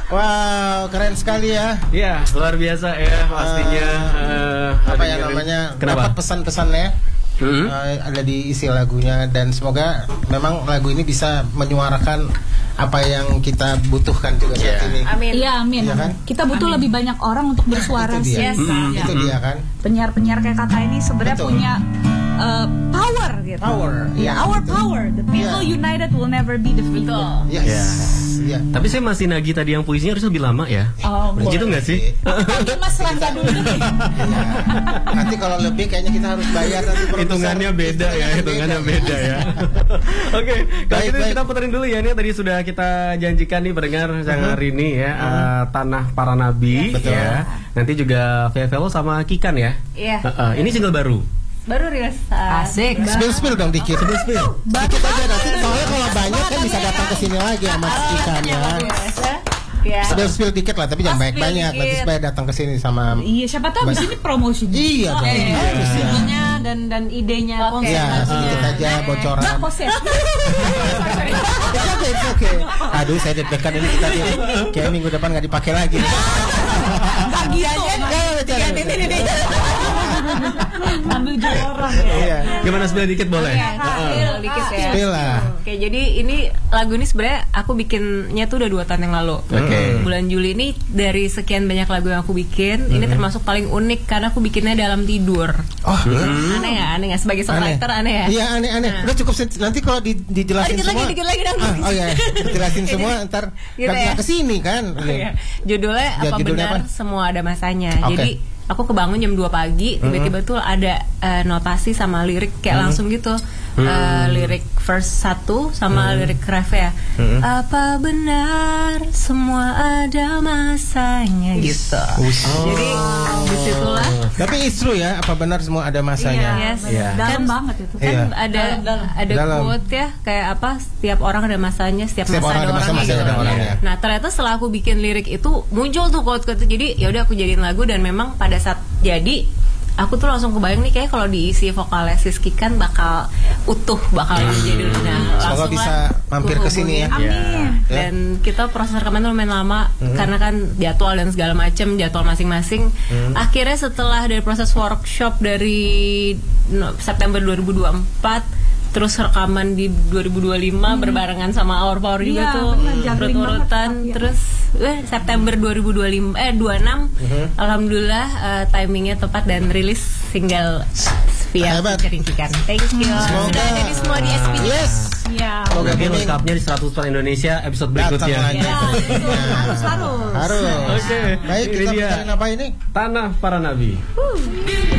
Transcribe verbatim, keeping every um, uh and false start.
Wow, keren sekali ya. Iya, luar biasa ya pastinya. Uh, uh, apa yang namanya? Dapat pesan-pesannya. Mm-hmm. Uh, ada di isi lagunya dan semoga memang lagu ini bisa menyuarakan apa yang kita butuhkan juga yeah. saat ini. Amin. Iya, amin. Ya, kan? Kita butuh amin. lebih banyak orang untuk bersuara nah, itu dia. Yes. Mm-hmm. Itu dia kan. Penyiar-penyiar kayak Kata ini sebenarnya punya Uh, power gitu. Power. Yeah, yeah, our gitu. power. The people yeah. united will never be defeated. Yes. Yeah. Yeah. Tapi saya masih nagih tadi yang puisinya harus lebih lama ya. Oh, gitu nggak sih? Panggil Mas Rangga dulu deh. Nanti kalau lebih kayaknya kita harus bayar nanti. Hitungannya beda ya, hitungannya beda ya. Oke, kalau gitu kita puterin dulu ya. Ini tadi sudah kita janjikan nih pendengar yang hari ini ya, uh, Tanah Para Nabi. Betul. Ya. Nanti juga Velo sama Kikan ya. Iya. Uh, uh, ini single baru. Baru rilis. Asik. Spill-spill dong dikit. Spill-spill. Dikit aja nanti. Soalnya kalau banyak kan bisa datang ke sini lagi sama ikannya. Ya. Spill-spill dikit lah, tapi jangan banyak-banyak. Nanti supaya datang ke sini sama. Iya, siapa tahu di sini promosi. Iya dong. Idenya dan dan idenya konsep. Iya, sedikit aja bocoran. Enggak konsep. Oke, oke. Aduh, saya deg-degan ini kita dia. Kayak minggu depan nggak dipakai lagi. Enggak gitu. Ambil jual orang ya. Iya. Gimana spill dikit boleh? Iya, spill dikit ya. Spill lah. Oke, jadi ini lagu ini sebenarnya aku bikinnya tuh udah dua tahun yang lalu. Oke. Okay. Bulan Juli ini dari sekian banyak lagu yang aku bikin, mm-hmm. ini termasuk paling unik karena aku bikinnya dalam tidur. Oh, mm-hmm. aneh ya, aneh ya sebagai songwriter aneh ya. Iya aneh-aneh. Nah. Udah cukup nanti kalau di, dijelasin oh, semua. Lagi, dikit lagi dong. Ah, oh iya, dijelasin semua ntar gitu nggak ya? kesini kan. Oh, iya. Judulnya ya, apa judulnya benar apa? Semua ada masanya. Okay. Jadi aku kebangun jam dua pagi, tiba-tiba tuh ada uh, notasi sama lirik kayak mm-hmm. langsung gitu. Uh, mm-hmm. Lirik verse satu sama mm-hmm. lirik ref ya. Mm-hmm. Apa benar semua ada masanya gitu. Oh. Jadi disitulah. Tapi it's true ya, apa benar semua ada masanya. Iya, yes. yeah. Dalam kan, banget itu. Kan iya. ada dalam. ada dalam. quote ya kayak apa setiap orang ada masanya, setiap, setiap masa orang ada ada orangnya masa, gitu. ada orangnya. Nah, ternyata setelah aku bikin lirik itu muncul tuh quote-quote. Jadi ya udah aku jadiin lagu dan memang pada saat jadi aku tuh langsung kebayang nih kayak kalau diisi vokalnya Siski kan bakal utuh bakal hmm. jadi nah semoga bisa mampir ke sini ya. Amin. Dan kita proses rekaman tuh lumayan lama hmm. karena kan jadwal dan segala macam jadwal masing-masing. Hmm. Akhirnya setelah dari proses workshop dari September dua ribu dua puluh empat terus rekaman di dua ribu dua puluh lima hmm. berbarengan sama Our Power juga ya, tuh urut-urutan ya. Terus eh, September dua ribu dua puluh lima eh dua puluh enam uh-huh. alhamdulillah uh, timingnya tepat dan rilis single via Kikan. Thank you. Semoga sudah ada di semua di S P. Yes. Ya. Semoga lengkapnya di seratus persen Indonesia episode berikutnya. Ya, harus harus. Harus. Oke. Baik, kita bicarain apa ini? Tanah Para Nabi. Uh.